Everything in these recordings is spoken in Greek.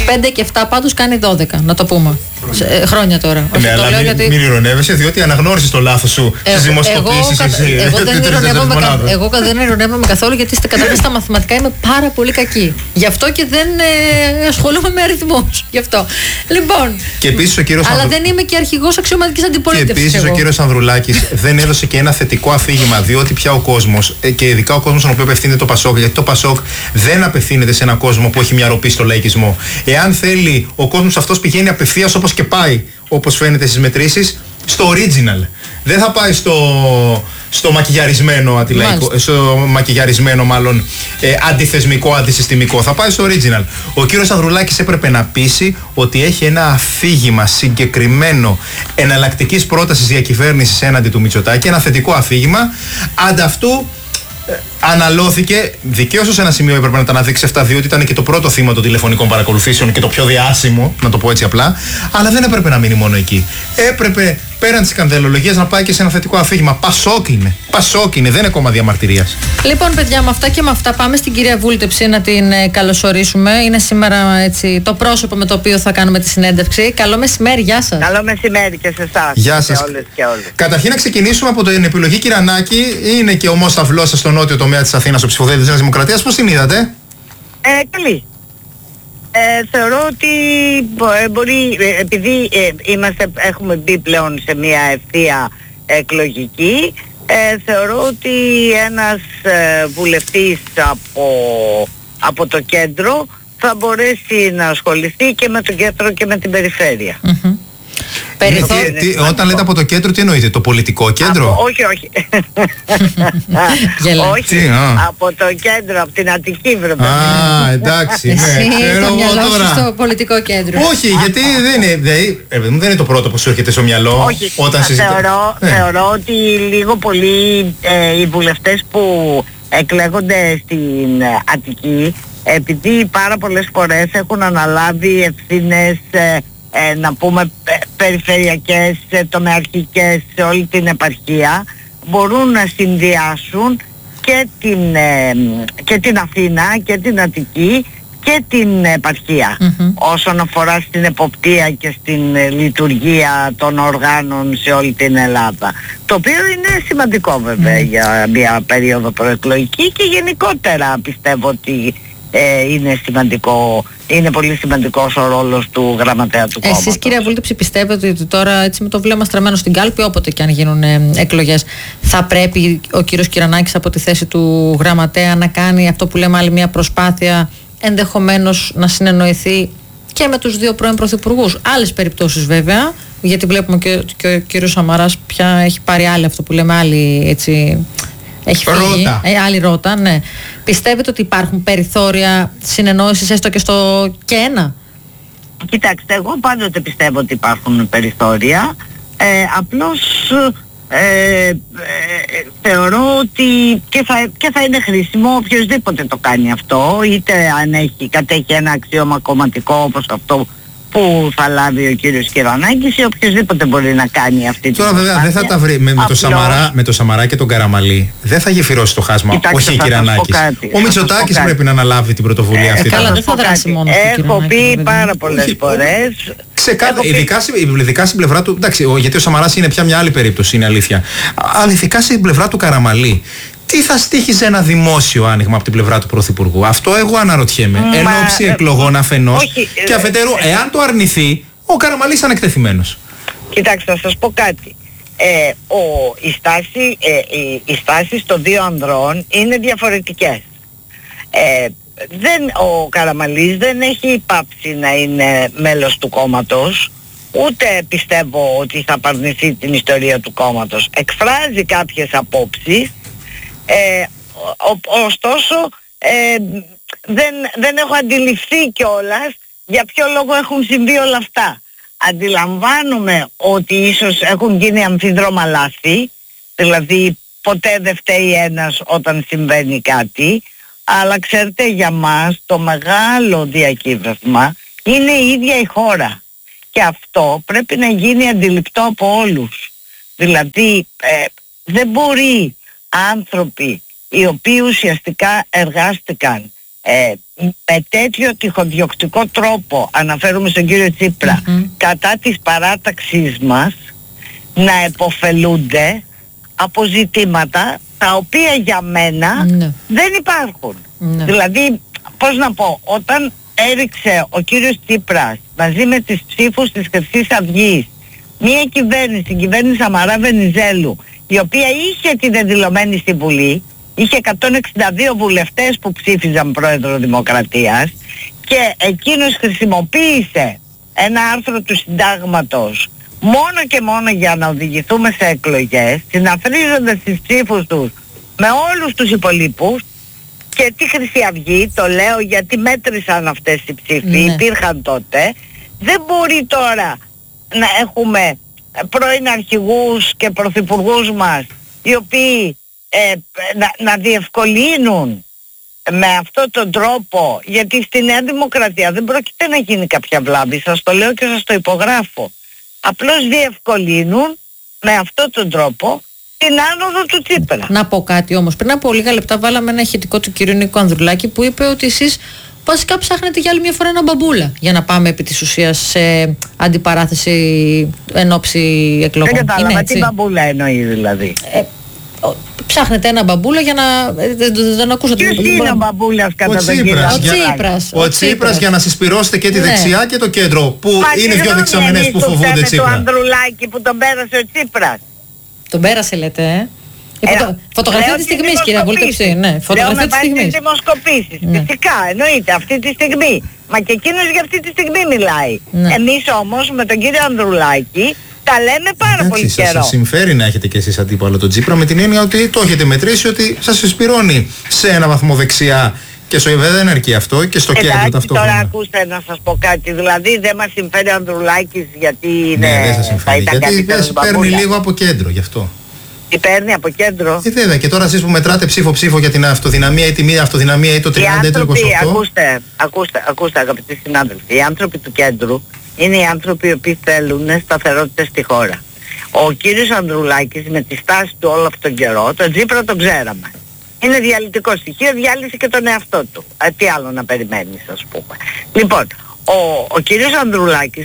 5 και 7 πάντως κάνει 12, να το πούμε. Χρόνια τώρα. Ναι, αλλά μην ειρωνεύεσαι, διότι αναγνώρισες το λάθος σου στις δημοσκοπήσεις. Εγώ δεν ειρωνεύομαι καθόλου, γιατί καταρχάς στα μαθηματικά είμαι πάρα πολύ κακή. Γι' αυτό και δεν ασχολούμαι με αριθμούς. Γι' αυτό. Λοιπόν. Αλλά δεν είμαι και αρχηγός αξιωματικής αντιπολίτευσης. Και επίσης ο κύριος Ανδρουλάκης δεν έδωσε και ένα θετικό αφήγημα, διότι πια ο κόσμος, και ειδικά ο κόσμος στον οποίο απευθύνεται το Πασόκ, γιατί το Πασόκ δεν απευθύνεται σε έναν κόσμο που έχει μια ροπή στο λαϊκισμό. Εάν θέλει, ο κόσμος αυτός πηγαίνει απευθείας, όπως και πάει, όπως φαίνεται στις μετρήσεις, στο original. Δεν θα πάει στο μακιγιαρισμένο αντιλαϊκό, στο μακιγιαρισμένο μάλλον αντιθεσμικό, αντισυστημικό. Θα πάει στο original. Ο κύριος Ανδρουλάκης έπρεπε να πείσει ότι έχει ένα αφήγημα συγκεκριμένο εναλλακτικής πρότασης διακυβέρνησης έναντι του Μητσοτάκη, ένα θετικό αφήγημα. Ανταυτού αναλώθηκε, δικαίως σε ένα σημείο έπρεπε να τα αναδείξει αυτά, διότι ήταν και το πρώτο θύμα των τηλεφωνικών παρακολουθήσεων και το πιο διάσημο, να το πω έτσι απλά. Αλλά δεν έπρεπε να μείνει μόνο εκεί. Έπρεπε πέραν της σκανδαλολογίας να πάει και σε ένα θετικό αφήγημα. Πασόκ είναι, δεν είναι κόμμα διαμαρτυρίας. Λοιπόν, παιδιά, με αυτά και με αυτά πάμε στην κυρία Βούλτεψη να την καλωσορίσουμε. Είναι σήμερα έτσι το πρόσωπο με το οποίο θα κάνουμε τη συνέντευξη. Καλό μεσημέρι, γεια σας. Καλό μεσημέρι και σε εσάς. Γεια σας. Και όλες και όλους. Καταρχήν να ξεκινήσουμε από την επιλογή Κυρανάκη. Είναι και ομός ταυλός σας στο νότιο τομέα της Αθήνας, ο ψηφοδέλτης της Νέας Δημοκρατίας. Πώς την είδατε? Καλή. Θεωρώ ότι μπορεί, επειδή έχουμε μπει πλέον σε μια ευθεία εκλογική, θεωρώ ότι ένας βουλευτής από το κέντρο θα μπορέσει να ασχοληθεί και με το κέντρο και με την περιφέρεια. Όταν λέτε από το κέντρο, τι εννοείτε, το πολιτικό κέντρο? Όχι. Όχι. Από το κέντρο, από την Αττική βρε. Εντάξει. Εσύ στο μυαλό σου στο πολιτικό κέντρο. Όχι, γιατί δεν είναι το πρώτο που σου έρχεται στο μυαλό. Όχι, θεωρώ ότι λίγο πολύ οι βουλευτές που εκλέγονται στην Αττική, επειδή πάρα πολλές φορές έχουν αναλάβει ευθύνες να πούμε περιφερειακές, τομεαρχικές σε όλη την επαρχία, μπορούν να συνδυάσουν και την Αθήνα και την Αττική και την επαρχία όσον αφορά στην εποπτεία και στην λειτουργία των οργάνων σε όλη την Ελλάδα, το οποίο είναι σημαντικό βέβαια για μια περίοδο προεκλογική, και γενικότερα πιστεύω ότι είναι πολύ σημαντικός ο ρόλος του γραμματέα του κόμματος. Εσείς, κυρία Βούλτεψη, πιστεύετε ότι τώρα, έτσι με το βλέμμα στραμμένο στην κάλπη, όποτε και αν γίνουν εκλογές, θα πρέπει ο κύριος Κυρανάκης από τη θέση του γραμματέα να κάνει αυτό που λέμε άλλη μια προσπάθεια, ενδεχομένως να συνεννοηθεί και με τους δύο πρώην πρωθυπουργούς? Άλλες περιπτώσεις βέβαια, γιατί βλέπουμε και ο κύριος Σαμαράς πια έχει πάρει άλλη, αυτό που λέμε άλλη, έτσι, έχει φύγει, άλλη ρότα, ναι. Πιστεύετε ότι υπάρχουν περιθώρια συνεννόησης έστω και στο και ένα? Κοιτάξτε, εγώ πάντοτε πιστεύω ότι υπάρχουν περιθώρια, απλώς θεωρώ ότι και θα είναι χρήσιμο οποιοσδήποτε το κάνει αυτό, είτε αν κατέχει ένα αξίωμα κομματικό όπως αυτό που θα λάβει ο κύριος Κυρανάκης, ή οποιοσδήποτε μπορεί να κάνει αυτή την προσπάθεια. Τώρα βέβαια δεν θα τα βρει με το Σαμαρά και τον Καραμαλή. Δεν θα γεφυρώσει το χάσμα. Κοιτάξτε, όχι ο Κυρανάκης. Ο Μητσοτάκης πρέπει να αναλάβει την πρωτοβουλία αυτή. Καλά, δεν θα δράσει μόνο. Έχω πει πάρα πολλές φορές. Ειδικά στην πλευρά του. Εντάξει, γιατί ο Σαμαράς είναι πια μια άλλη περίπτωση, είναι αλήθεια. Αλλά ειδικά στην πλευρά του Καραμαλή. Τι θα στοίχιζε ένα δημόσιο άνοιγμα από την πλευρά του Πρωθυπουργού? Αυτό εγώ αναρωτιέμαι. Εν ώψη εκλογών αφενός και αφετέρου, εάν το αρνηθεί, ο Καραμαλής είναι εκτεθειμένος. Κοιτάξτε, θα σας πω κάτι. Οι στάσεις των δύο ανδρών είναι διαφορετικές. Ο Καραμαλής δεν έχει πάψει να είναι μέλος του κόμματος, ούτε πιστεύω ότι θα απαρνηθεί την ιστορία του κόμματος. Εκφράζει κάποιες απόψεις, ωστόσο δεν έχω αντιληφθεί κιόλας για ποιο λόγο έχουν συμβεί όλα αυτά. Αντιλαμβάνομαι ότι ίσως έχουν γίνει αμφίδρομα λάθη, δηλαδή ποτέ δεν φταίει ένας όταν συμβαίνει κάτι, αλλά ξέρετε, για μας το μεγάλο διακύβευμα είναι η ίδια η χώρα, και αυτό πρέπει να γίνει αντιληπτό από όλους. Δηλαδή δεν μπορεί άνθρωποι οι οποίοι ουσιαστικά εργάστηκαν με τέτοιο τυχοδιοκτικό τρόπο, αναφέρουμε στον κύριο Τσίπρα, κατά της παράταξής μας, να επωφελούνται από ζητήματα τα οποία για μένα δεν υπάρχουν. Δηλαδή, πώς να πω, όταν έριξε ο κύριος Τσίπρας μαζί με τις ψήφους της Χρυσής Αυγής μία κυβέρνηση, την κυβέρνηση Σαμαρά Βενιζέλου, η οποία είχε τη δεδηλωμένη στη Βουλή, είχε 162 βουλευτές που ψήφιζαν πρόεδρο Δημοκρατίας, και εκείνος χρησιμοποίησε ένα άρθρο του συντάγματος μόνο και μόνο για να οδηγηθούμε σε εκλογές, συναθρίζοντας τις ψήφους τους με όλους τους υπολείπους. Και τη Χρυσή Αυγή, το λέω γιατί μέτρησαν αυτές οι ψήφοι, υπήρχαν τότε. Δεν μπορεί τώρα να έχουμε πρώην αρχηγούς και πρωθυπουργούς μας οι οποίοι να διευκολύνουν με αυτόν τον τρόπο, γιατί στη Νέα Δημοκρατία δεν πρόκειται να γίνει κάποια βλάβη, σας το λέω και σας το υπογράφω. Απλώς διευκολύνουν με αυτόν τον τρόπο την άνοδο του Τσίπρα. Να πω κάτι όμως. Πριν από λίγα λεπτά βάλαμε ένα ηχητικό του κυρίου Νίκου Ανδρουλάκη που είπε ότι εσείς βασικά ψάχνετε για άλλη μια φορά ένα μπαμπούλα για να πάμε επί της ουσίας σε αντιπαράθεση εν ώψη εκλογών. Δεν κατάλαβα τι μπαμπούλα εννοεί δηλαδή. Ψάχνετε ένα μπαμπούλα για να... Δεν ακούσατε. Ποιος είναι ο μπαμπούλας κατά τον κύριο? Ο Τσίπρας για να συσπυρώσετε και τη δεξιά και το κέντρο, που είναι δύο δεξαμενές που φοβούνται Τσίπρα. Του Ανδρουλάκη που τον πέρασε ο Τσίπρας. Τον πέρασε λέτε, Φωτογραφία της στιγμής, κυρία Βούλτεψη. Ναι, φωτογραφία της στιγμής. Λέω με δημοσκοπήσεις. Φυσικά, εννοείται, αυτή τη στιγμή. Μα και εκείνος για αυτή τη στιγμή μιλάει. Εμείς όμως με τον κύριο Ανδρουλάκη τα λέμε πάρα πολύ καιρό. Σας συμφέρει να έχετε και εσείς αντίπαλο τον Τσίπρα, με την έννοια ότι το έχετε μετρήσει ότι σας συσπυρώνει σε ένα βαθμό δεξιά. Και στο ΕΒ δεν αρκεί αυτό, και στο κέντρο ταυτόχρονα. Τώρα ακούστε να σας πω κάτι. Δηλαδή δεν μας συμφέρει ο Ανδρουλάκης γιατί είναι... Ναι, δεν σας συμφέρει. Γιατί παίρνει λίγο από κέντρο, γι' αυτό. Τι παίρνει από κέντρο? Βέβαια, και τώρα εσείς που μετράτε ψήφο-ψήφο για την αυτοδυναμία ή τη μη αυτοδυναμία ή το 30 ή το 28. Ακούστε αγαπητοί συνάδελφοι, οι άνθρωποι του κέντρου είναι οι άνθρωποι οι οποίοι θέλουν σταθερότητα στη χώρα. Ο κύριος Ανδρουλάκης με τη στάση του όλο αυτόν τον καιρό, τον Τσίπρα τον ξέραμε. Είναι διαλυτικό στοιχείο, διάλυσε και τον εαυτό του. Τι άλλο να περιμένεις, ας πούμε. Λοιπόν, ο κύριος Ανδρουλάκης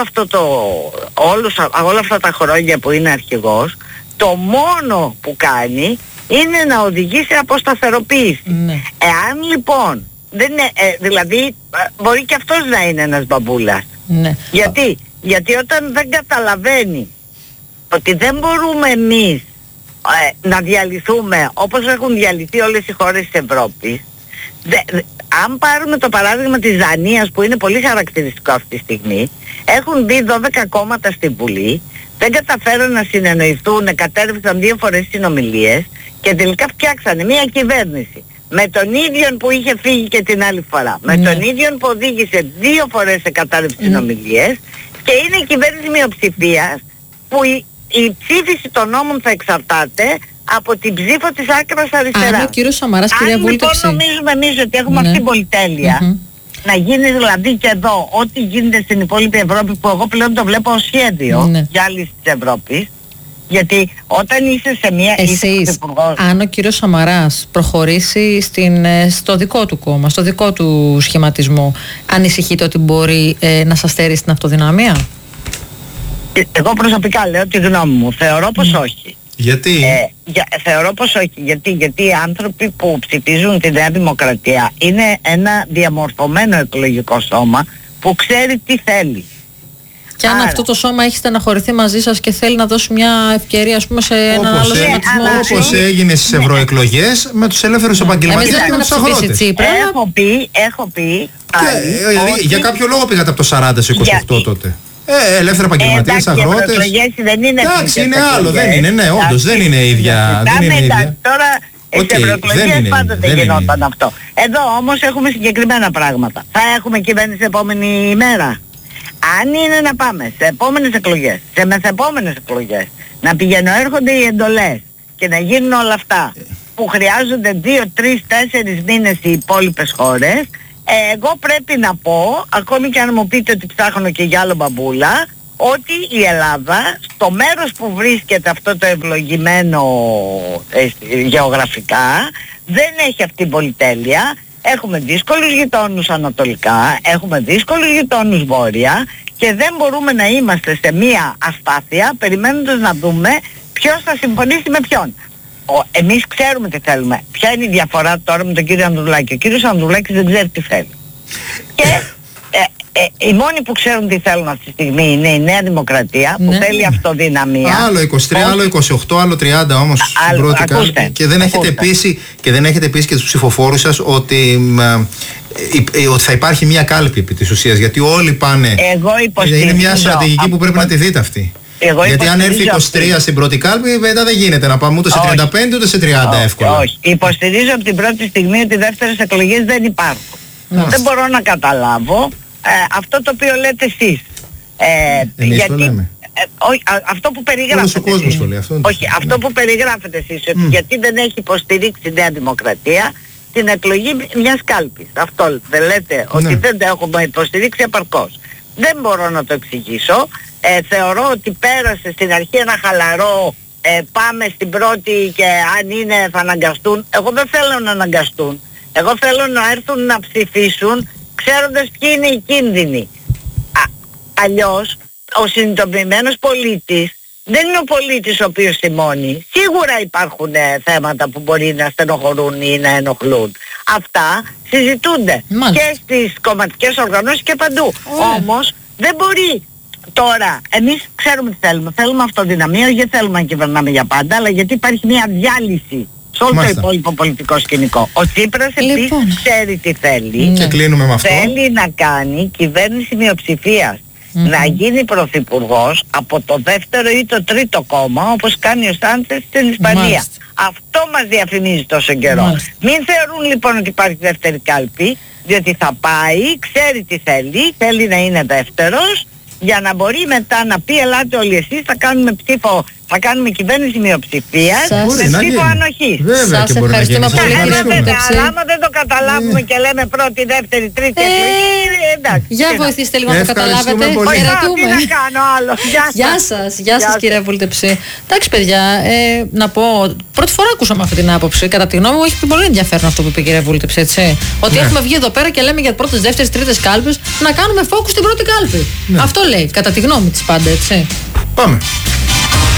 όλα αυτά τα χρόνια που είναι αρχηγός, το μόνο που κάνει είναι να οδηγεί σε αποσταθεροποίηση. Εάν λοιπόν δεν είναι, δηλαδή μπορεί και αυτός να είναι ένας μπαμπούλας. Γιατί όταν δεν καταλαβαίνει ότι δεν μπορούμε εμείς να διαλυθούμε όπως έχουν διαλυθεί όλες οι χώρες της Ευρώπης, αν πάρουμε το παράδειγμα της Δανίας που είναι πολύ χαρακτηριστικό αυτή τη στιγμή, έχουν μπει 12 κόμματα στη Βουλή, δεν καταφέρουν να συνεννοηθούν, κατέρευσαν 2 φορές συνομιλίες και τελικά φτιάξανε μια κυβέρνηση με τον ίδιο που είχε φύγει και την άλλη φορά, με τον ίδιο που οδήγησε 2 φορές σε κατάρρευση συνομιλίες, και είναι η κυβέρνηση μειοψηφίας που η ψήφιση των νόμων θα εξαρτάται από την ψήφο της άκρας αριστεράς. Αν ο κύριος Σαμαράς, κυρία Βούλτεψη, λοιπόν νομίζουμε εμείς ότι έχουμε αυτή την πολυτέλεια, να γίνει δηλαδή και εδώ ό,τι γίνεται στην υπόλοιπη Ευρώπη, που εγώ πλέον το βλέπω ως σχέδιο διάλυσης της Ευρώπης, γιατί όταν είσαι σε μια... Εσείς, αν ο κύριος Σαμαράς προχωρήσει στο δικό του κόμμα, στο δικό του σχηματισμό, ανησυχείτε ότι μπορεί να σας στερήσει την αυτοδυναμία? Εγώ προσωπικά λέω τη γνώμη μου. Θεωρώ πως όχι. Γιατί? Θεωρώ πως όχι. Γιατί οι άνθρωποι που ψηφίζουν τη Νέα Δημοκρατία είναι ένα διαμορφωμένο εκλογικό σώμα που ξέρει τι θέλει. Και αν αυτό το σώμα έχει στεναχωρηθεί μαζί σας και θέλει να δώσει μια ευκαιρία, ας πούμε, σε ένα άλλο σχηματισμό. Όπως έγινε στις ευρωεκλογές με τους ελεύθερους επαγγελματίες και με τους αγρότες. Έχω πει. Για κάποιο λόγο πήγατε από το 40 σε 28 τότε. Ελεύθερα επαγγελματίες, αγρότες. Δεν είναι. Εντάξει, είναι άλλο, δεν είναι, ναι, όντως δεν είναι ίδια. Τώρα στις ευρωεκλογές πάντοτε γινόταν αυτό. Εδώ όμως έχουμε συγκεκριμένα πράγματα. Θα έχουμε κυβέρνηση επόμενη ημέρα. Αν είναι να πάμε σε επόμενες εκλογές, σε μεθεπόμενες εκλογές, να πηγαίνουν έρχονται οι εντολές και να γίνουν όλα αυτά που χρειάζονται 2, 3, 4 μήνες οι υπόλοιπες χώρες, εγώ πρέπει να πω, ακόμη και αν μου πείτε ότι ψάχνω και για άλλο μπαμπούλα, ότι η Ελλάδα στο μέρος που βρίσκεται αυτό το ευλογημένο γεωγραφικά δεν έχει αυτή την πολυτέλεια έχουμε δύσκολους γειτόνους ανατολικά, έχουμε δύσκολους γειτόνους βόρεια και δεν μπορούμε να είμαστε σε μία αστάθεια περιμένοντας να δούμε ποιος θα συμφωνήσει με ποιον. Εμείς ξέρουμε τι θέλουμε. Ποια είναι η διαφορά τώρα με τον κύριο Ανδρουλάκη? Ο κύριος Ανδρουλάκης δεν ξέρει τι θέλει. Και οι μόνοι που ξέρουν τι θέλουν αυτή τη στιγμή είναι η Νέα Δημοκρατία που θέλει αυτοδυναμία. Άλλο 23, άλλο 28, άλλο 30 όμως στην πρώτη κάλπη. Και δεν έχετε πείσει και τους ψηφοφόρους σας ότι θα υπάρχει μια κάλπη επί της ουσίας. Γιατί όλοι πάνε. Είναι μια στρατηγική που πρέπει να τη δείτε αυτή. Γιατί αν έρθει 23 στην πρώτη κάλπη, μετά δεν γίνεται να πάμε ούτε σε 35 ούτε σε 30 εύκολα. Όχι. Υποστηρίζω από την πρώτη στιγμή ότι δεύτερες εκλογές δεν υπάρχουν. Δεν μπορώ να καταλάβω αυτό το οποίο λέτε εσείς. Γιατί αυτό που περιγράφετε εσείς. Όχι, αυτό που περιγράφετε εσείς, ότι γιατί δεν έχει υποστηρίξει η Νέα Δημοκρατία την εκλογή μιας κάλπης. Αυτό δεν λέτε, ότι δεν το έχουμε υποστηρίξει επαρκώς. Δεν μπορώ να το εξηγήσω. Θεωρώ ότι πέρασε στην αρχή ένα χαλαρό πάμε στην πρώτη και αν είναι θα αναγκαστούν. Εγώ δεν θέλω να αναγκαστούν. Εγώ θέλω να έρθουν να ψηφίσουν ξέροντας ποιοι είναι οι κίνδυνοι. Αλλιώς ο συνειδητοποιημένος πολίτης δεν είναι ο πολίτης ο οποίος θυμώνει. Σίγουρα υπάρχουν θέματα που μπορεί να στενοχωρούν ή να ενοχλούν. Αυτά συζητούνται και στις κομματικές οργανώσεις και παντού. Όμως δεν μπορεί τώρα, εμείς ξέρουμε τι θέλουμε. Θέλουμε αυτοδυναμία, όχι γιατί θέλουμε να κυβερνάμε για πάντα, αλλά γιατί υπάρχει μια διάλυση σε όλο το υπόλοιπο πολιτικό σκηνικό. Ο Τσίπρας επίσης ξέρει τι θέλει. Και κλείνουμε με αυτό. Θέλει να κάνει κυβέρνηση μειοψηφίας. Να γίνει πρωθυπουργός από το δεύτερο ή το τρίτο κόμμα, όπως κάνει ο Σάντσες στην Ισπανία. Αυτό μας διαφημίζει τόσο καιρό. Μην θεωρούν λοιπόν ότι υπάρχει δεύτερη κάλπη, διότι θα πάει, ξέρει τι θέλει, θέλει να είναι δεύτερος, για να μπορεί μετά να πει ελάτε όλοι εσείς, θα κάνουμε ψήφο, θα κάνουμε κυβέρνηση μειοψηφίας με ψήφο ανοχής. Σας ευχαριστούμε πολύ κύριε Βούλτεψη. Αλλά άμα δεν το καταλάβουμε και λέμε πρώτη, δεύτερη, τρίτη εντάξει. Για βοηθήστε λίγο να το καταλάβετε. Τι να κάνω άλλο. Γεια σας κύριε Βούλτεψη. Εντάξει παιδιά, να πω, πρώτη φορά ακούσαμε αυτή την άποψη. Κατά τη γνώμη μου έχει πολύ ενδιαφέρον αυτό που είπε η κυρία Βούλτεψη, έτσι. Ότι έχουμε βγει εδώ πέρα και λέμε για πρώτες, δεύτερες, τρίτες κάλπες να κάνουμε focus στην πρώτη κάλπη. Αυτό λέει, κατά τη γνώμη της πάντα, έτσι. Πάμε.